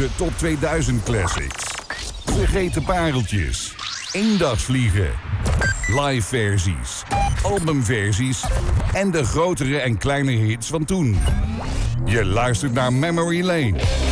De top 2000 classics. Vergeten pareltjes. Eendagsvliegen. Live versies. Albumversies. En de grotere en kleinere hits van toen. Je luistert naar Memory Lane.